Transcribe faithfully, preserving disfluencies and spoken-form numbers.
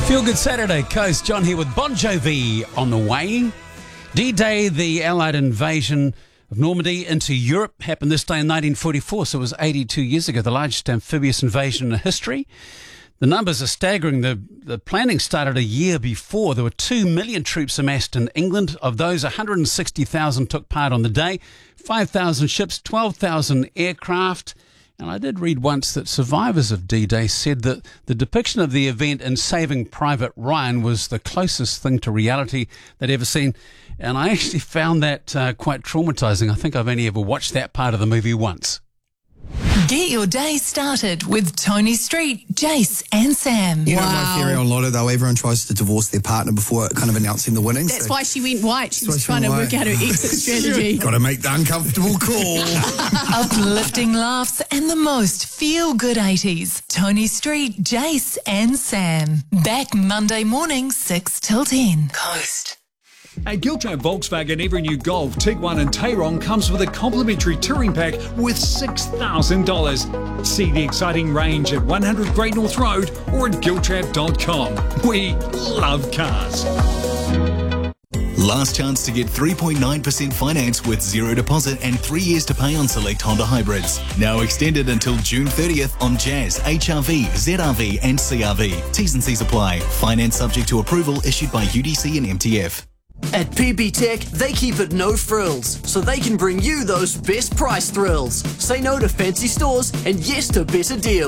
Feel Good Saturday, Coast. John here with Bon Jovi on the way. D-Day, the Allied invasion of Normandy into Europe, happened this day in nineteen forty-four, so it was eighty-two years ago, the largest amphibious invasion in history. The numbers are staggering. The, the planning started a year before. There were two million troops amassed in England. Of those, one hundred sixty thousand took part on the day, five thousand ships, twelve thousand aircraft. And I did read once that survivors of D-Day said that the depiction of the event in Saving Private Ryan was the closest thing to reality they'd ever seen. And I actually found that uh, quite traumatizing. I think I've only ever watched that part of the movie once. Get your day started with Tony Street, Jace and Sam. You wow. know my theory on Lotto, though, everyone tries to divorce their partner before kind of announcing the winnings. That's so why she went white. She was she trying to went work out her exit strategy. Got to make the uncomfortable call. Uplifting laughs and the most feel-good eighties. Tony Street, Jace and Sam. Back Monday morning, six till ten. Coast. At Giltrap Volkswagen, every new Golf, Tiguan and Tayron comes with a complimentary touring pack worth six thousand dollars. See the exciting range at one hundred Great North Road or at giltrap dot com. We love cars. Last chance to get three point nine percent finance with zero deposit and three years to pay on select Honda hybrids. Now extended until June thirtieth on Jazz, H R V, Z R V and C R V. T's and C's apply. Finance subject to approval issued by U D C and M T F. At P B Tech, they keep it no frills, so they can bring you those best price thrills. Say no to fancy stores and yes to better deals.